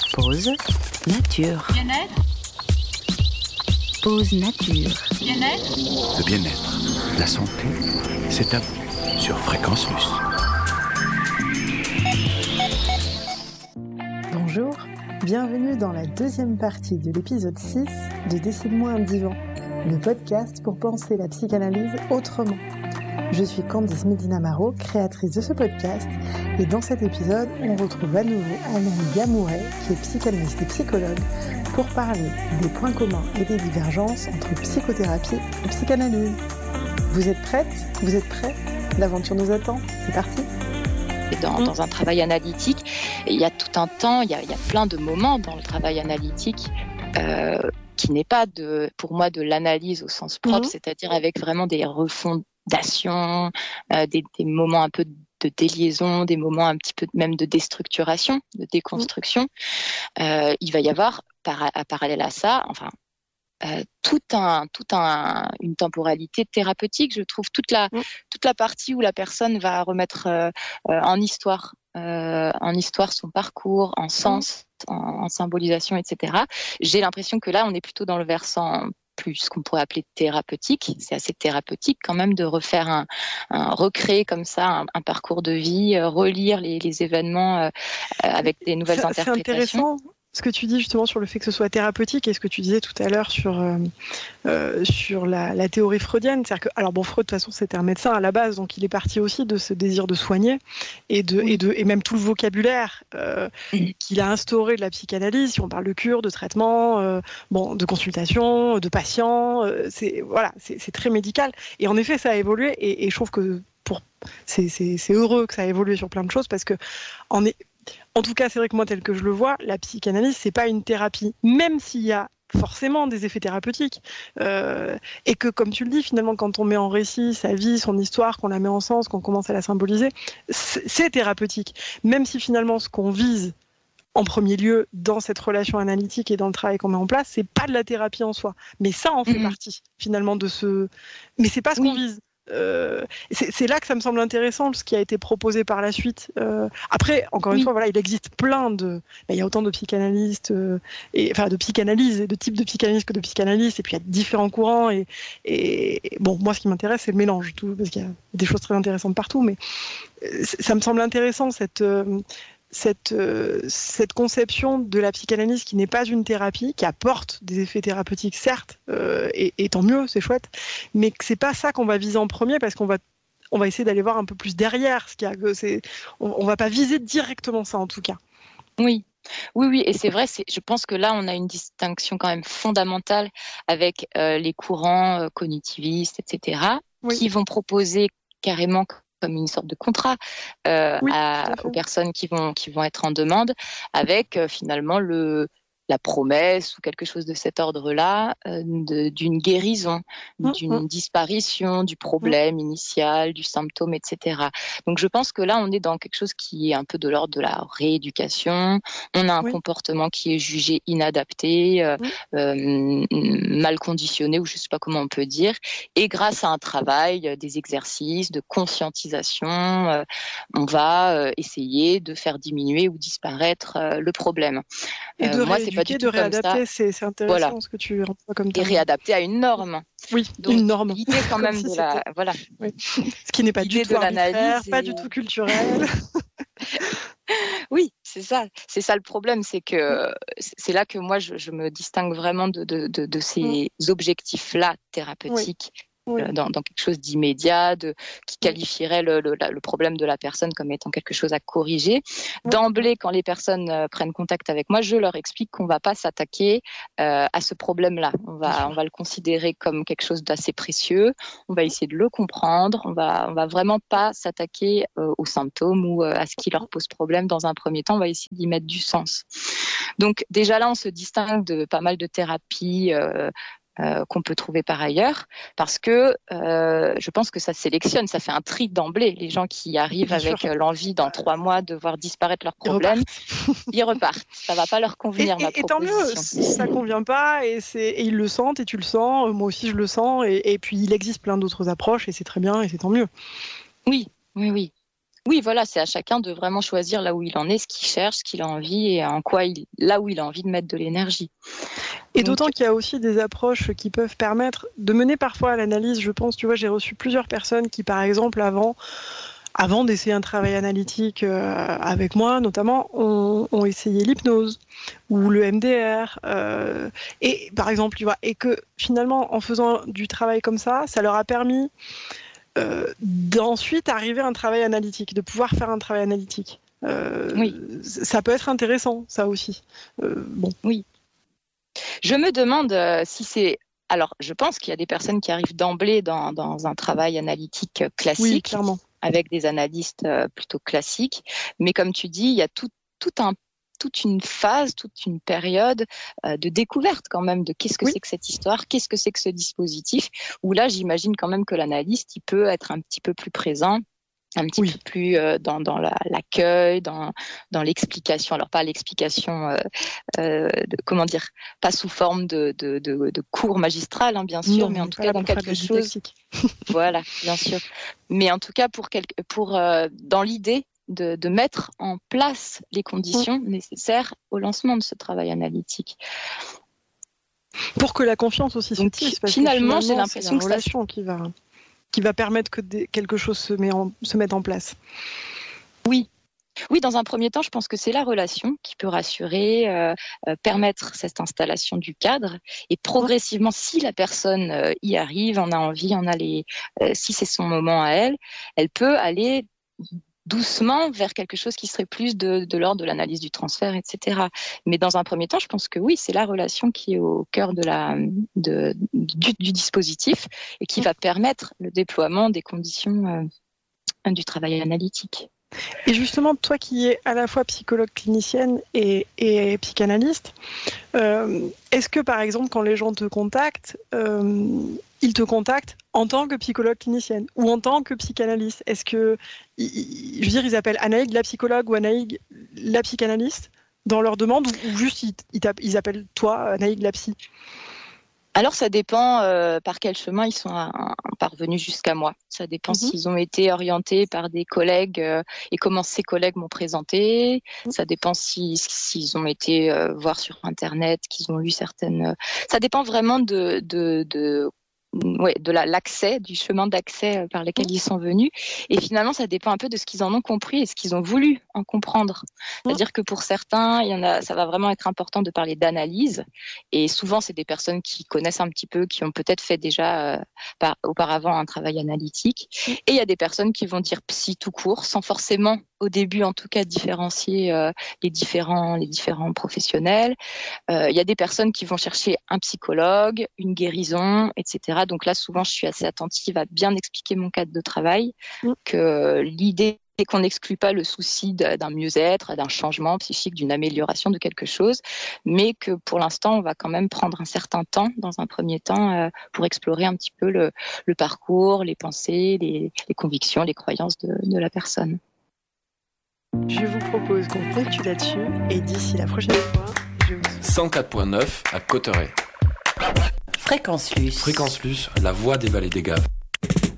Pause nature. Bien-être. Pause nature. Bien-être. Le bien-être, la santé, c'est à vous sur Fréquence Luce. Bonjour, bienvenue dans la deuxième partie de l'épisode 6 de Décide-moi un divan, le podcast pour penser la psychanalyse autrement. Je suis Candice Medina-Maro, créatrice de ce podcast, et dans cet épisode, on retrouve à nouveau Anaïs Gamouret, qui est psychanalyste et psychologue, pour parler des points communs et des divergences entre psychothérapie et psychanalyse. Vous êtes prête ? Vous êtes prêts ? L'aventure nous attend, c'est parti ! Dans un travail analytique, il y a tout un temps, il y a plein de moments dans le travail analytique qui n'est pas pour moi de l'analyse au sens propre, c'est-à-dire avec vraiment des refondations, des moments un peu de déliaison, des moments un petit peu même de déstructuration, de déconstruction. Il va y avoir parallèle à ça, une temporalité thérapeutique, je trouve, toute la partie où la personne va remettre en histoire son parcours, en sens, en symbolisation, etc. J'ai l'impression que là, on est plutôt dans le versant plus ce qu'on pourrait appeler thérapeutique. C'est assez thérapeutique quand même de refaire recréer comme ça un parcours de vie, relire les événements avec des nouvelles interprétations. C'est intéressant ce que tu dis justement sur le fait que ce soit thérapeutique et ce que tu disais tout à l'heure sur la théorie freudienne. C'est-à-dire que, alors bon, Freud de toute façon c'était un médecin à la base, donc il est parti aussi de ce désir de soigner et même tout le vocabulaire qu'il a instauré de la psychanalyse. Si on parle de cure, de traitement, de consultation, de patient, c'est très médical. Et en effet, ça a évolué et je trouve que c'est heureux que ça a évolué sur plein de choses parce que en tout cas, c'est vrai que moi, tel que je le vois, la psychanalyse, c'est pas une thérapie, même s'il y a forcément des effets thérapeutiques. Et que, comme tu le dis, finalement, quand on met en récit sa vie, son histoire, qu'on la met en sens, qu'on commence à la symboliser, c'est thérapeutique. Même si finalement, ce qu'on vise en premier lieu dans cette relation analytique et dans le travail qu'on met en place, c'est pas de la thérapie en soi. Mais ça en fait partie, finalement, de ce... Mais c'est pas ce qu'on vise. C'est là que ça me semble intéressant ce qui a été proposé par la suite. Après, encore une fois, voilà, il existe plein de... il y a autant de psychanalystes, de psychanalyse, et de types de psychanalyse que de psychanalystes, et puis il y a différents courants, et bon, moi ce qui m'intéresse, c'est le mélange, tout, parce qu'il y a des choses très intéressantes partout, mais ça me semble intéressant, cette conception de la psychanalyse qui n'est pas une thérapie, qui apporte des effets thérapeutiques certes, et tant mieux, c'est chouette, mais que c'est pas ça qu'on va viser en premier parce qu'on va essayer d'aller voir un peu plus derrière ce qu'il y a. On va pas viser directement ça en tout cas. Oui, et c'est vrai, je pense que là, on a une distinction quand même fondamentale avec les courants cognitivistes, etc., qui vont proposer carrément comme une sorte de contrat aux personnes qui vont être en demande, avec finalement la promesse ou quelque chose de cet ordre-là d'une guérison, d'une disparition du problème initial, du symptôme, etc. Donc je pense que là, on est dans quelque chose qui est un peu de l'ordre de la rééducation. On a un comportement qui est jugé inadapté, mal conditionné, ou je ne sais pas comment on peut dire. Et grâce à un travail, des exercices de conscientisation, on va essayer de faire diminuer ou disparaître le problème. Et de moi, c'est pas du tout réadapter, c'est intéressant ce que tu emploies comme terme. Et réadapter à une norme. Oui, donc, une norme. L'idée quand même de la... Voilà. Oui. Ce qui n'est pas du tout arbitraire, pas du tout culturel. Oui, c'est ça le problème, c'est que c'est là que moi je me distingue vraiment de ces objectifs-là thérapeutiques. Dans quelque chose d'immédiat, qui qualifierait le problème de la personne comme étant quelque chose à corriger. D'emblée, quand les personnes prennent contact avec moi, je leur explique qu'on ne va pas s'attaquer à ce problème-là. On va le considérer comme quelque chose d'assez précieux. On va essayer de le comprendre. On va vraiment pas s'attaquer aux symptômes ou à ce qui leur pose problème dans un premier temps. On va essayer d'y mettre du sens. Donc déjà là, on se distingue de pas mal de thérapies qu'on peut trouver par ailleurs, parce que je pense que ça sélectionne, ça fait un tri d'emblée. Les gens qui arrivent avec l'envie dans 3 mois de voir disparaître leurs problèmes, ils repartent. Ça va pas leur convenir, ma proposition. Et tant mieux, si ça convient pas, et ils le sentent, et tu le sens, moi aussi je le sens, et puis il existe plein d'autres approches, et c'est très bien, et c'est tant mieux. Oui. Oui, voilà, c'est à chacun de vraiment choisir là où il en est, ce qu'il cherche, ce qu'il a envie et là où il a envie de mettre de l'énergie. Et d'autant qu'il y a aussi des approches qui peuvent permettre de mener parfois à l'analyse. Je pense, tu vois, j'ai reçu plusieurs personnes qui, par exemple, avant d'essayer un travail analytique avec moi, notamment, ont essayé l'hypnose ou le MDR. Et par exemple, tu vois, et que finalement, en faisant du travail comme ça leur a permis d'ensuite arriver à un travail analytique, de pouvoir faire un travail analytique. Oui. Ça peut être intéressant, ça aussi. Bon. Oui. Je me demande si c'est... Alors, je pense qu'il y a des personnes qui arrivent d'emblée dans un travail analytique classique, oui, clairement, avec des analystes plutôt classiques. Mais comme tu dis, il y a toute une phase, toute une période de découverte quand même de qu'est-ce que c'est que cette histoire, qu'est-ce que c'est que ce dispositif, où là, j'imagine quand même que l'analyste, il peut être un petit peu plus présent, un petit peu plus dans l'accueil, dans l'explication. Alors pas l'explication, comment dire, pas sous forme de cours magistral, hein, bien sûr, mais en tout cas dans quelque chose. Voilà, bien sûr. Mais en tout cas pour dans l'idée de mettre en place les conditions nécessaires au lancement de ce travail analytique. Pour que la confiance aussi se tisse, parce finalement, j'ai l'impression c'est la relation qui va permettre que quelque chose se mette en place. Oui, dans un premier temps, je pense que c'est la relation qui peut rassurer, permettre cette installation du cadre. Et progressivement, si la personne y arrive, en a envie, si c'est son moment à elle peut aller doucement vers quelque chose qui serait plus de l'ordre de l'analyse du transfert, etc. Mais dans un premier temps, je pense que oui, c'est la relation qui est au cœur du dispositif et qui va permettre le déploiement des conditions du travail analytique. Et justement, toi qui es à la fois psychologue clinicienne et psychanalyste, est-ce que par exemple, quand les gens te contactent, ils te contactent en tant que psychologue clinicienne ou en tant que psychanalyste? Est-ce que, je veux dire, ils appellent Anaïg la psychologue ou Anaïg la psychanalyste dans leur demande, ou juste ils appellent toi Anaïg la psy? Alors, ça dépend par quel chemin ils sont parvenus jusqu'à moi. Ça dépend s'ils ont été orientés par des collègues et comment ces collègues m'ont présenté. Ça dépend s'ils ont été voir sur Internet, qu'ils ont lu certaines... Ça dépend vraiment de l'accès, du chemin d'accès par lequel ils sont venus. Et finalement, ça dépend un peu de ce qu'ils en ont compris et ce qu'ils ont voulu en comprendre. C'est-à-dire que pour certains, ça va vraiment être important de parler d'analyse. Et souvent, c'est des personnes qui connaissent un petit peu, qui ont peut-être fait déjà auparavant un travail analytique. Et il y a des personnes qui vont dire psy tout court, sans forcément, au début en tout cas, différencier les différents professionnels. Il y a des personnes qui vont chercher un psychologue, une guérison, etc. Donc là, souvent, je suis assez attentive à bien expliquer mon cadre de travail, que l'idée c'est qu'on n'exclut pas le souci d'un mieux-être, d'un changement psychique, d'une amélioration de quelque chose, mais que pour l'instant, on va quand même prendre un certain temps, dans un premier temps, pour explorer un petit peu le parcours, les pensées, les convictions, les croyances de la personne. Je vous propose qu'on ponctue là-dessus, et d'ici la prochaine fois, je vous... 104.9 à Cauterets. Fréquence Luce. Fréquence Luce, la voix des vallées des Gaves.